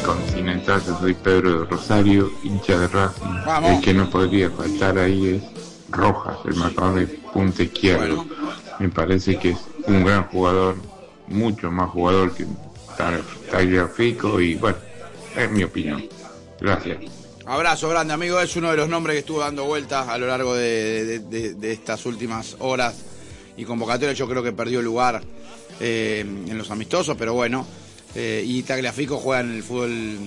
Continental, yo soy Pedro de Rosario, hincha de Racing. Vamos. El que no podría faltar ahí es Rojas, el marcador de punta izquierdo. Bueno. Me parece que es un gran jugador, mucho más jugador que Tagliafico, y bueno, es mi opinión. Gracias. Abrazo grande, amigo. Es uno de los nombres que estuvo dando vueltas a lo largo de estas últimas horas y convocatorias. Yo creo que perdió lugar en los amistosos, pero bueno. Y Tagliafico juega en el fútbol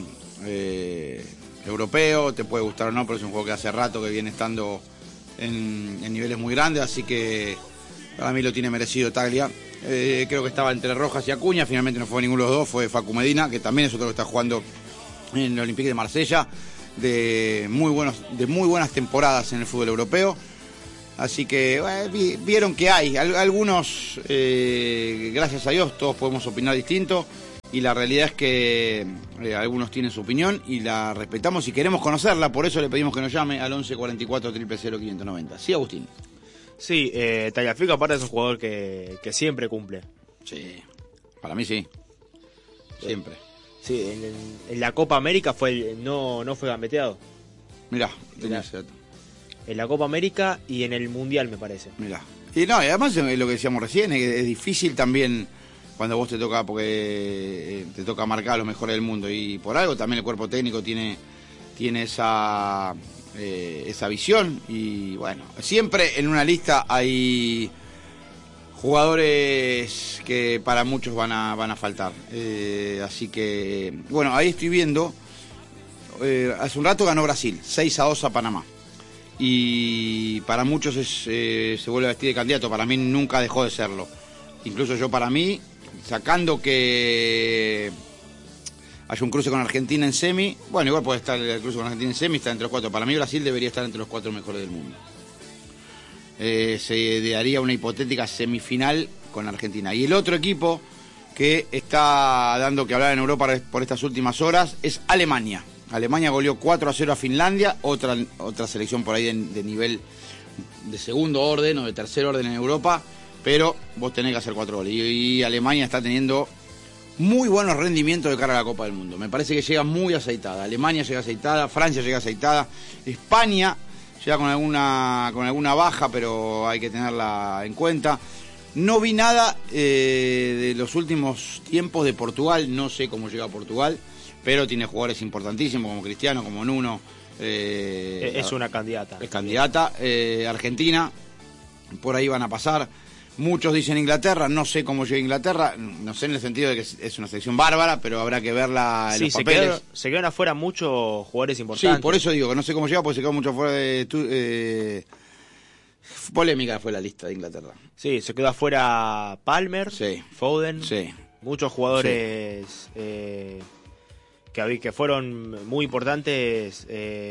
europeo. Te puede gustar o no, pero es un juego que hace rato que viene estando en niveles muy grandes. Así que para mí lo tiene merecido Taglia. Creo que estaba entre Rojas y Acuña. Finalmente no fue ninguno de los dos. Fue Facu Medina, que también es otro que está jugando en el Olympique de Marsella. De muy buenas temporadas en el fútbol europeo. Así que vieron que hay algunos, gracias a Dios todos podemos opinar distinto, y la realidad es que algunos tienen su opinión y la respetamos y queremos conocerla. Por eso le pedimos que nos llame al 11 44 000 590. Sí, Agustín. Sí, Tagliafico aparte es un jugador que siempre cumple. Sí, para mí sí, siempre. Sí, en la Copa América no fue gambeteado. Mirá, tenía ese dato. En la Copa América y en el Mundial, me parece. Mirá. Y no, y además es lo que decíamos recién, es difícil también cuando vos te toca, porque te toca marcar a los mejores del mundo, y por algo también el cuerpo técnico tiene esa visión. Y bueno, siempre en una lista hay jugadores que para muchos van a faltar. Así que, bueno, ahí estoy viendo. Hace un rato ganó Brasil, 6-2 a Panamá. Y para muchos se vuelve a vestir de candidato. Para mí nunca dejó de serlo. Incluso yo, para mí, sacando que haya un cruce con Argentina en semi, bueno, igual puede estar el cruce con Argentina en semi, está entre los 4. Para mí Brasil debería estar entre los 4 mejores del mundo. Se daría una hipotética semifinal con Argentina. Y el otro equipo que está dando que hablar en Europa por estas últimas horas es Alemania. Alemania goleó 4-0 a Finlandia, otra selección por ahí de nivel de segundo orden o de tercer orden en Europa, pero vos tenés que hacer 4 goles. Y Alemania está teniendo muy buenos rendimientos de cara a la Copa del Mundo. Me parece que llega muy aceitada. Alemania llega aceitada, Francia llega aceitada, España llega con alguna baja, pero hay que tenerla en cuenta. No vi nada de los últimos tiempos de Portugal, no sé cómo llega Portugal, pero tiene jugadores importantísimos como Cristiano, como Nuno. Es una candidata. Es candidata. Argentina, por ahí van a pasar. Muchos dicen Inglaterra, no sé cómo llega Inglaterra, no sé en el sentido de que es una selección bárbara, pero habrá que verla en los papeles. Se quedaron afuera muchos jugadores importantes. Sí, por eso digo que no sé cómo llega, porque se quedó mucho afuera de... Polémica fue la lista de Inglaterra. Sí, se quedó afuera Palmer, sí. Foden, sí. Muchos jugadores que fueron muy importantes.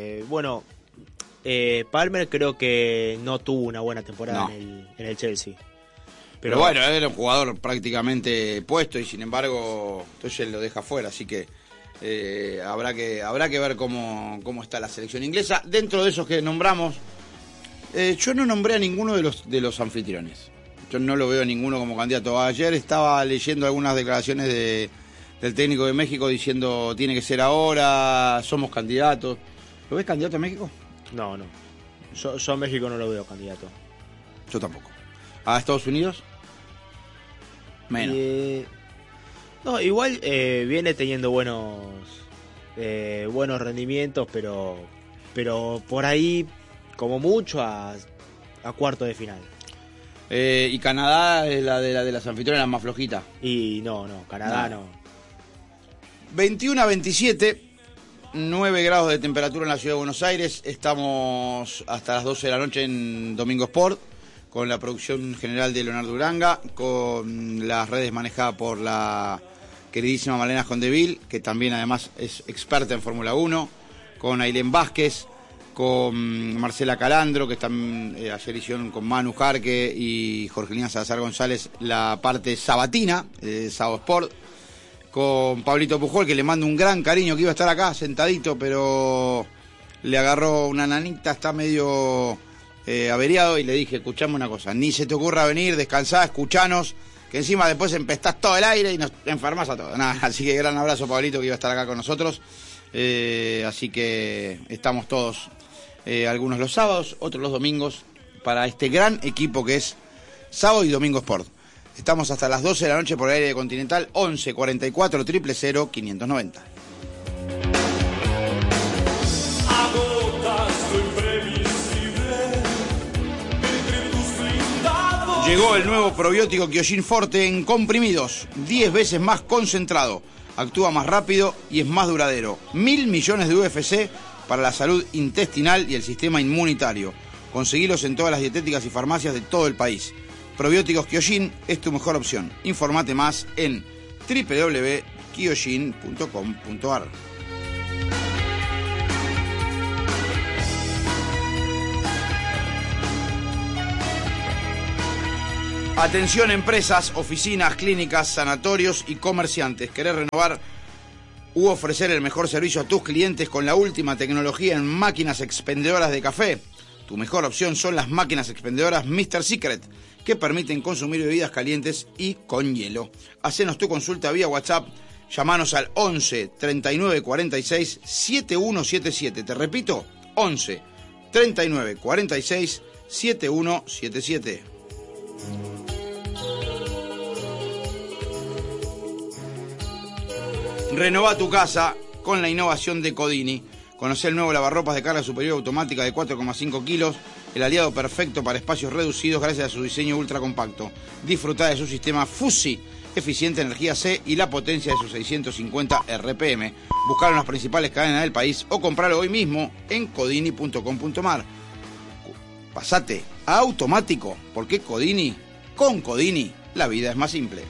Palmer creo que no tuvo una buena temporada en el Chelsea. Pero bueno, era un jugador prácticamente puesto y sin embargo entonces lo deja fuera, así que habrá que ver cómo está la selección inglesa. Dentro de esos que nombramos, yo no nombré a ninguno de los anfitriones. Yo no lo veo a ninguno como candidato. Ayer estaba leyendo algunas declaraciones del técnico de México diciendo tiene que ser ahora, somos candidatos. ¿Lo ves candidato a México? No. Yo a México no lo veo candidato. Yo tampoco. ¿A Estados Unidos? Menos. No, igual viene teniendo buenos rendimientos, pero por ahí, como mucho, a cuarto de final. Y Canadá es la de las anfitrionas más flojita. Y no, Canadá no. 21-27, 9 grados de temperatura en la ciudad de Buenos Aires. Estamos hasta las 12 de la noche en Domingo Sport, con la producción general de Leonardo Uranga, con las redes manejadas por la queridísima Malena Jondeville, que también además es experta en Fórmula 1, con Ailén Vázquez, con Marcela Calandro, que están ayer hicieron con Manu Jarque y Jorgelina Salazar González la parte sabatina de Sábado Sport, con Pablito Pujol, que le mando un gran cariño, que iba a estar acá sentadito, pero le agarró una nanita, está medio averiado, y le dije, escuchame una cosa, ni se te ocurra venir, descansá, escuchanos, que encima después empestás todo el aire y nos enfermas a todos. Nada, así que gran abrazo, Pablito, que iba a estar acá con nosotros. Así que estamos todos, algunos los sábados, otros los domingos, para este gran equipo que es Sábado y Domingo Sport. Estamos hasta las 12 de la noche por el aire de Continental, 11 44 000 590. Llegó el nuevo probiótico Kyojin Forte en comprimidos, 10 veces más concentrado, actúa más rápido y es más duradero. 1.000 millones de UFC para la salud intestinal y el sistema inmunitario. Conseguilos en todas las dietéticas y farmacias de todo el país. Probióticos Kyojin es tu mejor opción. Informate más en www.kyojin.com.ar. Atención empresas, oficinas, clínicas, sanatorios y comerciantes. ¿Querés renovar u ofrecer el mejor servicio a tus clientes con la última tecnología en máquinas expendedoras de café? Tu mejor opción son las máquinas expendedoras Mr. Secret, que permiten consumir bebidas calientes y con hielo. Hacenos tu consulta vía WhatsApp, llamanos al 11 39 46 7177. Te repito, 11 39 46 7177. Renová tu casa con la innovación de Codini. Conocé el nuevo lavarropas de carga superior automática de 4,5 kilos, el aliado perfecto para espacios reducidos gracias a su diseño ultra compacto. Disfrutá de su sistema FUSI, eficiente energía C y la potencia de sus 650 RPM. Buscalo en las principales cadenas del país o compralo hoy mismo en codini.com.ar. Pasate a automático, porque Codini, con Codini, la vida es más simple.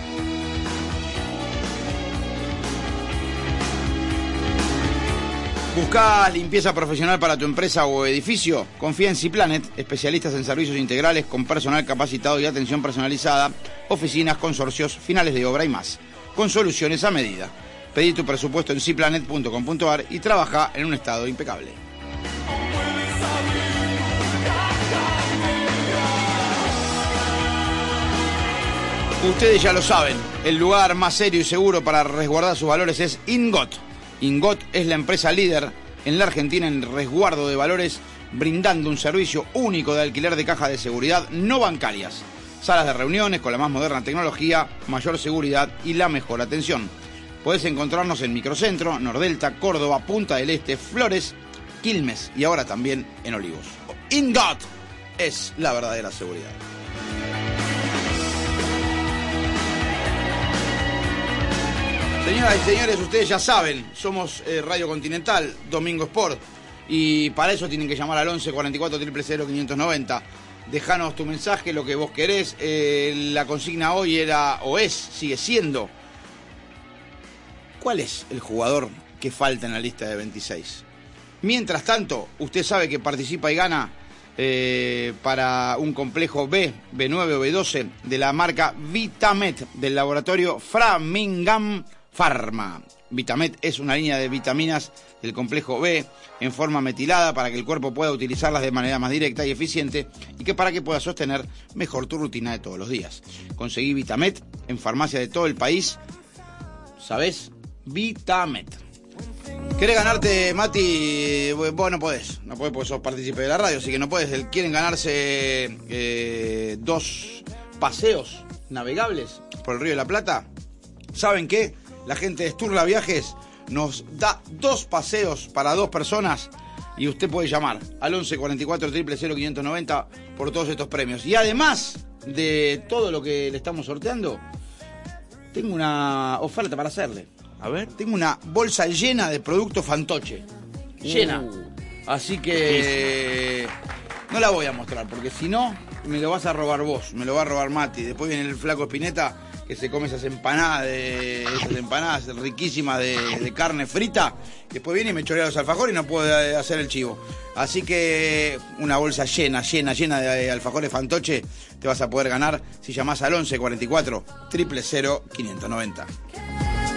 ¿Buscás limpieza profesional para tu empresa o edificio? Confía en Ciplanet, especialistas en servicios integrales con personal capacitado y atención personalizada, oficinas, consorcios, finales de obra y más, con soluciones a medida. Pedí tu presupuesto en ciplanet.com.ar y trabaja en un estado impecable. Ustedes ya lo saben, el lugar más serio y seguro para resguardar sus valores es Ingot. Ingot es la empresa líder en la Argentina en resguardo de valores, brindando un servicio único de alquiler de cajas de seguridad no bancarias, salas de reuniones con la más moderna tecnología, mayor seguridad y la mejor atención. Podés encontrarnos en Microcentro, Nordelta, Córdoba, Punta del Este, Flores, Quilmes y ahora también en Olivos. Ingot es la verdadera seguridad. Señoras y señores, ustedes ya saben, somos Radio Continental, Domingo Sport, y para eso tienen que llamar al 11 44 000 590. Dejanos tu mensaje, lo que vos querés. La consigna hoy era, o es, sigue siendo, ¿cuál es el jugador que falta en la lista de 26? Mientras tanto, usted sabe que participa y gana para un complejo B, B9 o B12 de la marca Vitamet del laboratorio Framingham Pharma. Vitamet es una línea de vitaminas del complejo B en forma metilada para que el cuerpo pueda utilizarlas de manera más directa y eficiente y que para que puedas sostener mejor tu rutina de todos los días. Conseguí Vitamet en farmacias de todo el país. ¿Sabés? Vitamet. ¿Querés ganarte, Mati? Vos no podés porque sos partícipe de la radio, así que no podés. Quieren ganarse 2 paseos navegables por el Río de la Plata. ¿Saben qué? La gente de Sturla Viajes nos da 2 paseos para 2 personas y usted puede llamar al 11 44 000 590 por todos estos premios. Y además de todo lo que le estamos sorteando, tengo una oferta para hacerle. A ver. Tengo una bolsa llena de productos Fantoche. Llena. Así que no la voy a mostrar porque si no me lo vas a robar vos, me lo va a robar Mati. Después viene el flaco Spinetta que se come esas empanadas riquísimas de carne frita. Después viene y me chorea los alfajores y no puedo hacer el chivo. Así que una bolsa llena de alfajores Fantoche te vas a poder ganar si llamás al 11 44 000 590.